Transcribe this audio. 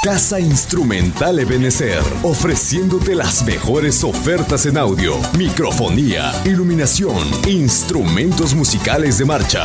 Casa Instrumental Ebenecer, ofreciéndote las mejores ofertas en audio, microfonía, iluminación, instrumentos musicales de marcha.